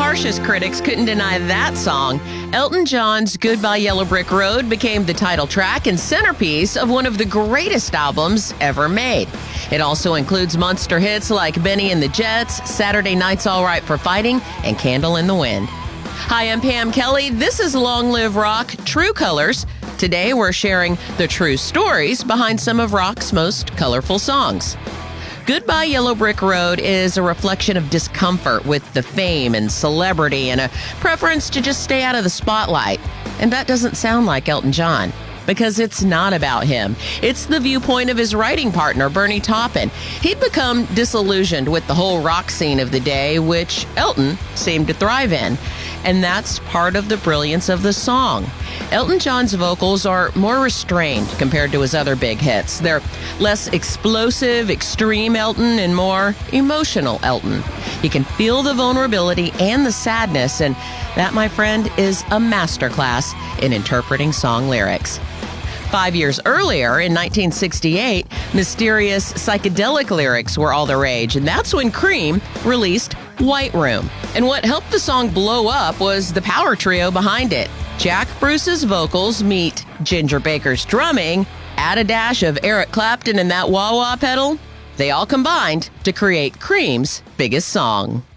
harshest critics couldn't deny that song. Elton John's Goodbye Yellow Brick Road became the title track and centerpiece of one of the greatest albums ever made. It also includes monster hits like Benny and the Jets, Saturday Night's All Right for Fighting, and Candle in the Wind. Hi, I'm Pam Kelly. This is Long Live Rock True Colors. Today we're sharing the true stories behind some of rock's most colorful songs. Goodbye Yellow Brick Road is a reflection of discomfort with the fame and celebrity and a preference to just stay out of the spotlight. And that doesn't sound like Elton John, because it's not about him. It's the viewpoint of his writing partner, Bernie Taupin. He'd become disillusioned with the whole rock scene of the day, which Elton seemed to thrive in. And that's part of the brilliance of the song. Elton John's vocals are more restrained compared to his other big hits. They're less explosive, extreme Elton, and more emotional Elton. You can feel the vulnerability and the sadness, and that, my friend, is a masterclass in interpreting song lyrics. 5 years earlier, in 1968, mysterious psychedelic lyrics were all the rage, and that's when Cream released White Room. And what helped the song blow up was the power trio behind it. Jack Bruce's vocals meet Ginger Baker's drumming, add a dash of Eric Clapton and that wah-wah pedal. They all combined to create Cream's biggest song.